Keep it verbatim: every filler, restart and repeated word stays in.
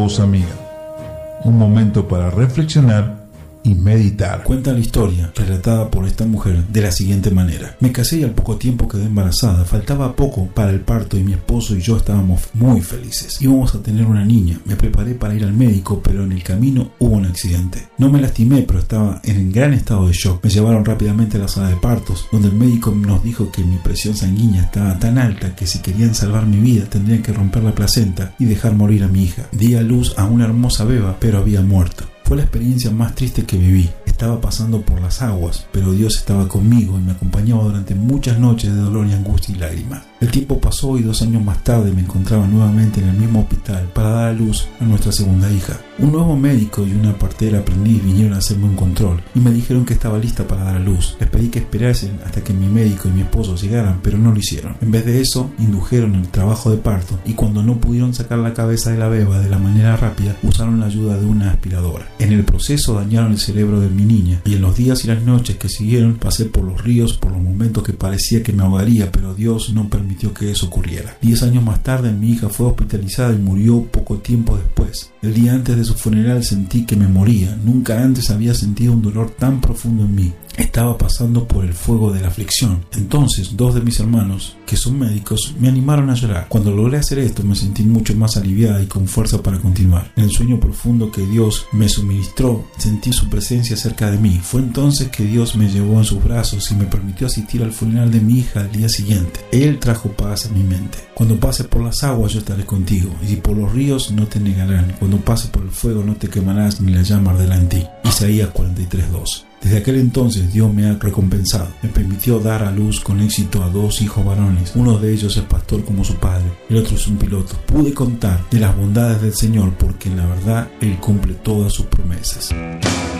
Voz Amiga, un momento para reflexionar y meditar. Cuenta la historia, relatada por esta mujer, de la siguiente manera. Me casé y al poco tiempo quedé embarazada. Faltaba poco para el parto y mi esposo y yo estábamos muy felices. Íbamos a tener una niña. Me preparé para ir al médico, pero en el camino hubo un accidente. No me lastimé, pero estaba en gran estado de shock. Me llevaron rápidamente a la sala de partos, donde el médico nos dijo que mi presión sanguínea estaba tan alta que si querían salvar mi vida tendrían que romper la placenta y dejar morir a mi hija. Di a luz a una hermosa beba, pero había muerto. Fue la experiencia más triste que viví. Estaba pasando por las aguas, pero Dios estaba conmigo y me acompañaba durante muchas noches de dolor y angustia y lágrimas. El tiempo pasó y dos años más tarde me encontraba nuevamente en el mismo hospital para dar a luz a nuestra segunda hija. Un nuevo médico y una partera aprendiz vinieron a hacerme un control y me dijeron que estaba lista para dar a luz. Les pedí que esperasen hasta que mi médico y mi esposo llegaran, pero no lo hicieron. En vez de eso, indujeron el trabajo de parto y cuando no pudieron sacar la cabeza de la beba de la manera rápida, usaron la ayuda de una aspiradora. En el proceso dañaron el cerebro de mi niña y en los días y las noches que siguieron pasé por los ríos, por los momentos que parecía que me ahogaría, pero Dios no permitió que eso ocurriera. Diez años más tarde mi hija fue hospitalizada y murió poco tiempo después. El día antes de su funeral sentí que me moría. Nunca antes había sentido un dolor tan profundo en mí. Estaba pasando por el fuego de la aflicción. Entonces, dos de mis hermanos, que son médicos, me animaron a llorar. Cuando logré hacer esto, me sentí mucho más aliviada y con fuerza para continuar. En el sueño profundo que Dios me suministró, sentí su presencia cerca de mí. Fue entonces que Dios me llevó en sus brazos y me permitió asistir al funeral de mi hija al día siguiente. Él trajo paz a mi mente. Cuando pases por las aguas, yo estaré contigo, y por los ríos no te negarán. Cuando pases por el fuego, no te quemarás ni la llama arderá en ti. Isaías cuarenta y tres dos. Desde aquel entonces Dios me ha recompensado. Me permitió dar a luz con éxito a dos hijos varones. Uno de ellos es pastor como su padre, el otro es un piloto. Pude contar de las bondades del Señor porque en la verdad Él cumple todas sus promesas.